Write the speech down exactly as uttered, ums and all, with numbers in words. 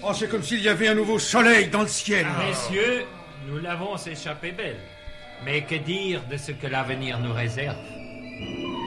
Oh, c'est comme s'il y avait un nouveau soleil dans le ciel. Messieurs, nous l'avons échappé belle. Mais que dire de ce que l'avenir nous réserve?